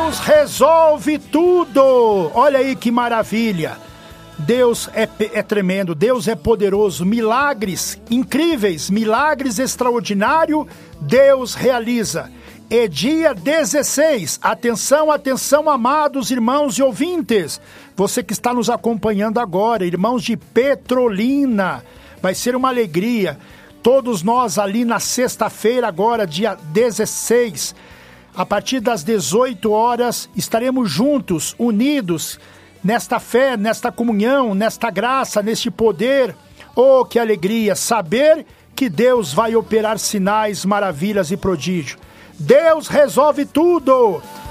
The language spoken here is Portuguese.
Deus resolve tudo. Olha aí que maravilha. Deus é tremendo, Deus é poderoso, milagres incríveis, milagres extraordinários, Deus realiza. É dia 16, atenção, atenção, amados irmãos e ouvintes, você que está nos acompanhando agora, irmãos de Petrolina, vai ser uma alegria, todos nós ali na sexta-feira agora, dia 16, a partir das 18 horas, estaremos juntos, unidos, nesta fé, nesta comunhão, nesta graça, neste poder. Oh, que alegria saber que Deus vai operar sinais, maravilhas e prodígios. Deus resolve tudo.